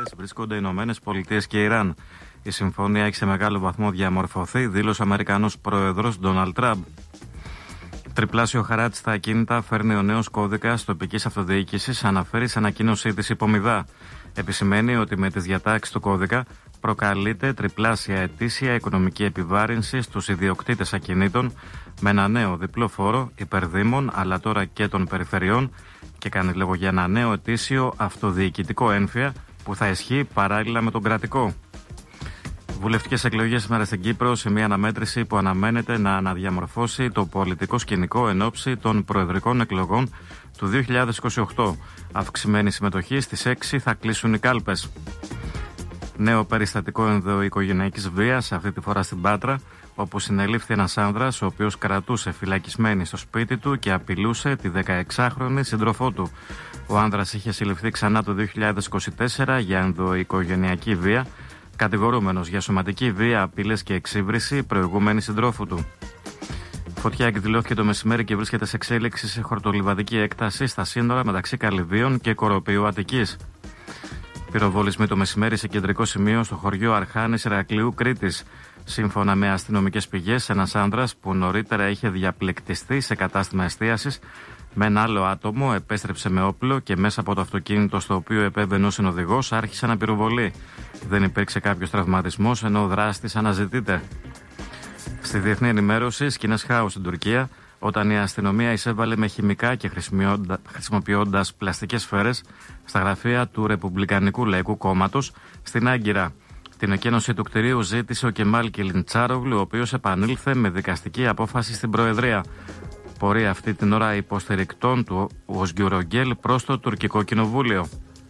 ημέρες βρίσκονται οι Ηνωμένες Πολιτείες και Ιράν. Η συμφωνία έχει σε μεγάλο βαθμό διαμορφωθεί, δήλωσε ο Αμερικανός πρόεδρος Ντόναλντ Τραμπ. Τριπλάσιο χαράτσι στα ακίνητα φέρνει ο νέος κώδικας τοπικής αυτοδιοίκησης, αναφέρει σε ανακοίνωσή της υπομιδά. Επισημαίνει ότι με τις διατάξεις του κώδικα προκαλείται τριπλάσια ετήσια οικονομική επιβάρυνση στους ιδιοκτήτες ακινήτων με ένα νέο διπλό φόρο υπερδήμων αλλά τώρα και των περιφερειών και κάνει λόγο για ένα νέο ετήσιο αυτοδιοικητικό έμφυα που θα ισχύει παράλληλα με τον κρατικό. Βουλευτικές εκλογές σήμερα στην Κύπρο σε μια αναμέτρηση που αναμένεται να αναδιαμορφώσει το πολιτικό σκηνικό εν ώψη των προεδρικών εκλογών του 2028. Αυξημένη συμμετοχή στις 6 θα κλείσουν οι κάλπες. Νέο περιστατικό ενδοοικογενειακής βίας, αυτή τη φορά στην Πάτρα, όπου συνελήφθη ένας άνδρας ο οποίος κρατούσε φυλακισμένη στο σπίτι του και απειλούσε τη 16χρονη σύντροφό του. Ο άνδρας είχε συλληφθεί ξανά το 2024 για ενδοοικογενειακή βία, κατηγορούμενος για σωματική βία, απειλές και εξύβριση προηγούμενη συντρόφου του. Φωτιά εκδηλώθηκε το μεσημέρι και βρίσκεται σε εξέλιξη σε χορτολιβαδική έκταση στα σύνορα μεταξύ Καλυβίων και Κοροπιού Αττικής. Πυροβολισμοί το μεσημέρι σε κεντρικό σημείο στο χωριό Αρχάνης Ηρακλείου Κρήτης. Σύμφωνα με αστυνομικές πηγές, ένας άνδρας που νωρίτερα είχε διαπληκτιστεί σε κατάστημα εστίασης με ένα άλλο άτομο επέστρεψε με όπλο και μέσα από το αυτοκίνητο στο οποίο επέβαινε ο συνοδηγός άρχισε να πυροβολεί. Δεν υπήρξε κάποιος τραυματισμός ενώ ο δράστης αναζητείται. Στη διεθνή ενημέρωση, σκηνές χάους στην Τουρκία, όταν η αστυνομία εισέβαλε με χημικά και χρησιμοποιώντας πλαστικές σφαίρες στα γραφεία του Ρεπουμπλικανικού Λαϊκού Κόμματος στην Άγκυρα. Την εκένωση του κτηρίου ζήτησε ο Κεμάλ Κιλιντσάρογλου, ο οποίος επανήλθε με δικαστική απόφαση στην Προεδρία. Πορεία αυτή την ώρα υποστηρικτών του Οσγκιουρογγέλ προς το τουρκικό κοινοβούλιο.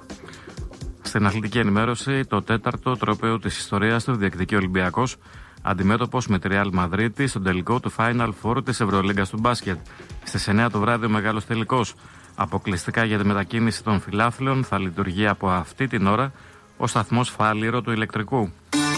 Στην αθλητική ενημέρωση, το 4ο τρόπαιο της ιστορίας του διεκδικεί ο Ολυμπιακός, αντιμέτωπος με τη Ρεάλ Μαδρίτη στον τελικό του Final Four της Ευρωλίγκας του μπάσκετ. Στις 9 το βράδυ ο μεγάλος τελικός. Αποκλειστικά για τη μετακίνηση των φιλάθλων θα λειτουργεί από αυτή την ώρα ο σταθμός Φάληρο του ηλεκτρικού.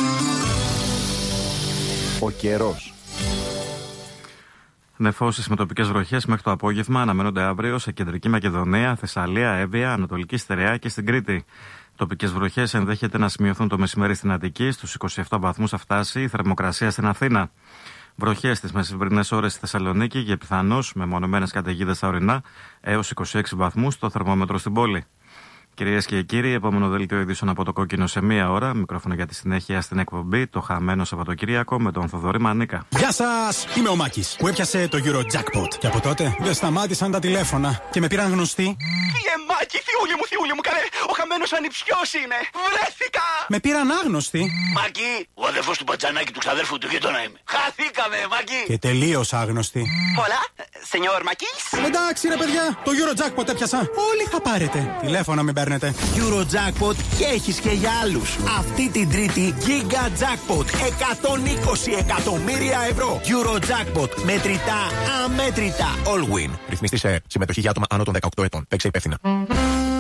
Ο καιρός. Νεφώσεις με τοπικές βροχές μέχρι το απόγευμα αναμένονται αύριο σε κεντρική Μακεδονία, Θεσσαλία, Εύβοια, Ανατολική Στερεά και στην Κρήτη. Τοπικές βροχές ενδέχεται να σημειωθούν το μεσημέρι στην Αττική, στους 27 βαθμούς θα φτάσει η θερμοκρασία στην Αθήνα. Βροχές στις μεσημβρινές ώρες στη Θεσσαλονίκη και πιθανώς με μονομένες καταιγίδες στα ορεινά έως 26 βαθμούς το θερμόμετρο στην πόλη. Κυρίες και κύριοι, επόμενο δελτίο ειδήσεων από το Κόκκινο σε μία ώρα. Μικρόφωνο για τη συνέχεια στην εκπομπή Το Χαμένο Σαββατοκύριακο με τον Θοδωρή Μανίκα. Γεια σας! Είμαι ο Μάκης που έπιασε το Eurojackpot. Και από τότε δεν σταμάτησαν τα τηλέφωνα και με πήραν γνωστοί. Μάκη, θειούλη μου, καλέ! Ο χαμένος ανιψιός είναι! Βρέθηκα! Με πήραν άγνωστοι. Μάκη, ο αδερφός του πατζανάκι του ξαδέρφου του γείτονα είμαι. Χαθήκαμε, Μάκη! Και τελείως άγνωστοι. Πολλά, σενιόρ Μακής. Εντάξει ρε παιδιά, το Eurojackpot έπιασα. Όλοι θα πάρετε. Τηλέφωνα μην παίρνετε. Eurojackpot και έχεις και για άλλους. Αυτή την Τρίτη Giga Jackpot 120 εκατομμύρια ευρώ. Eurojackpot, μετρητά, αμέτρητα. All win. Ρυθμιστή σε συμμετοχή για άτομα άνω των 18 ετών. Παίξε υπεύθυνα.